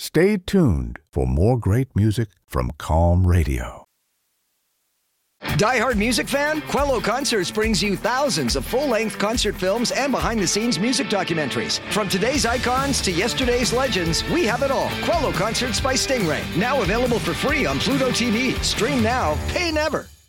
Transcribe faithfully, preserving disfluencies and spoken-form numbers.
Stay tuned for more great music from Calm Radio. Die-hard music fan? Quello Concerts brings you thousands of full-length concert films and behind-the-scenes music documentaries. From today's icons to yesterday's legends, we have it all. Quello Concerts by Stingray. Now available for free on Pluto T V. Stream now, pay never.